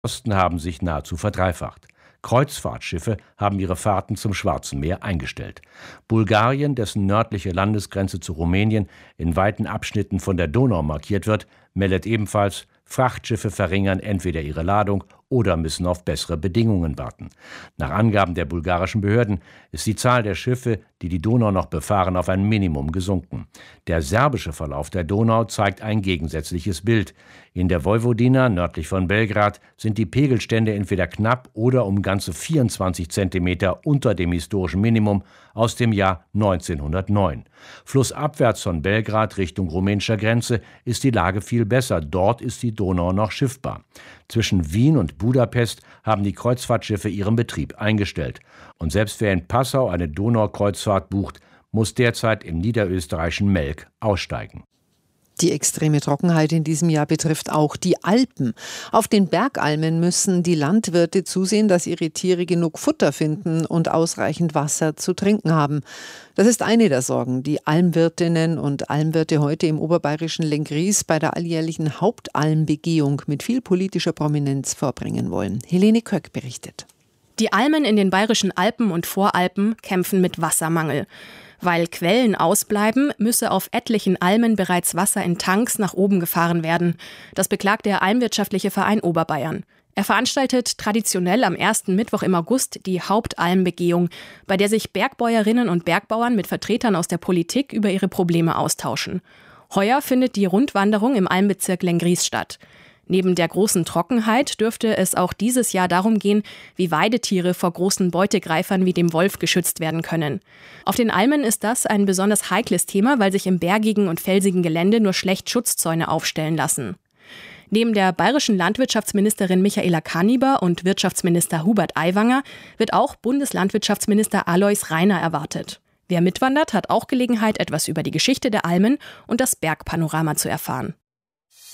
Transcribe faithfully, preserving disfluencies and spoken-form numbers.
Kosten haben sich nahezu verdreifacht. Kreuzfahrtschiffe haben ihre Fahrten zum Schwarzen Meer eingestellt. Bulgarien, dessen nördliche Landesgrenze zu Rumänien in weiten Abschnitten von der Donau markiert wird, meldet ebenfalls, Frachtschiffe verringern entweder ihre Ladung oder müssen auf bessere Bedingungen warten. Nach Angaben der bulgarischen Behörden ist die Zahl der Schiffe, die die Donau noch befahren, auf ein Minimum gesunken. Der serbische Verlauf der Donau zeigt ein gegensätzliches Bild. In der Vojvodina, nördlich von Belgrad, sind die Pegelstände entweder knapp oder um ganze vierundzwanzig Zentimeter unter dem historischen Minimum aus dem Jahr neunzehnhundertneun. Flussabwärts von Belgrad Richtung rumänischer Grenze ist die Lage viel besser. Dort ist die Donau noch schiffbar. Zwischen Wien und Budapest haben die Kreuzfahrtschiffe ihren Betrieb eingestellt. Und selbst wer in Passau eine Donaukreuzfahrt bucht, muss derzeit im niederösterreichischen Melk aussteigen. Die extreme Trockenheit in diesem Jahr betrifft auch die Alpen. Auf den Bergalmen müssen die Landwirte zusehen, dass ihre Tiere genug Futter finden und ausreichend Wasser zu trinken haben. Das ist eine der Sorgen, die Almwirtinnen und Almwirte heute im oberbayerischen Lenggries bei der alljährlichen Hauptalmbegehung mit viel politischer Prominenz vorbringen wollen. Helene Köck berichtet. Die Almen in den bayerischen Alpen und Voralpen kämpfen mit Wassermangel. Weil Quellen ausbleiben, müsse auf etlichen Almen bereits Wasser in Tanks nach oben gefahren werden. Das beklagt der Almwirtschaftliche Verein Oberbayern. Er veranstaltet traditionell am ersten Mittwoch im August die Hauptalmbegehung, bei der sich Bergbäuerinnen und Bergbauern mit Vertretern aus der Politik über ihre Probleme austauschen. Heuer findet die Rundwanderung im Almbezirk Lenggries statt. Neben der großen Trockenheit dürfte es auch dieses Jahr darum gehen, wie Weidetiere vor großen Beutegreifern wie dem Wolf geschützt werden können. Auf den Almen ist das ein besonders heikles Thema, weil sich im bergigen und felsigen Gelände nur schlecht Schutzzäune aufstellen lassen. Neben der bayerischen Landwirtschaftsministerin Michaela Kaniber und Wirtschaftsminister Hubert Aiwanger wird auch Bundeslandwirtschaftsminister Alois Rainer erwartet. Wer mitwandert, hat auch Gelegenheit, etwas über die Geschichte der Almen und das Bergpanorama zu erfahren.